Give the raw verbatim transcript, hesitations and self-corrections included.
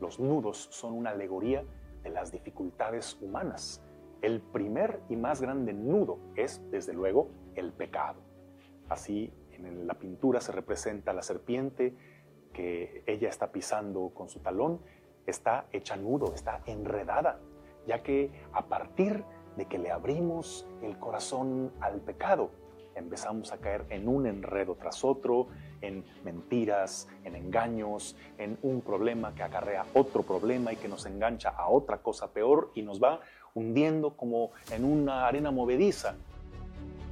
Los nudos son una alegoría de las dificultades humanas. El primer y más grande nudo es, desde luego, el pecado. Así, en la pintura se representa la serpiente que ella está pisando con su talón, está hecha nudo, está enredada, ya que a partir de que le abrimos el corazón al pecado, empezamos a caer en un enredo tras otro, en mentiras, en engaños, en un problema que acarrea otro problema y que nos engancha a otra cosa peor y nos va hundiendo como en una arena movediza.